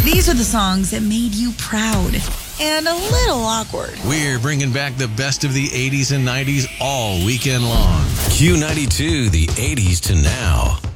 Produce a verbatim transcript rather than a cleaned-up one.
These are the songs that made you proud and a little awkward. We're bringing back the best of the eighties and nineties all weekend long. Q ninety-two, the eighties to now.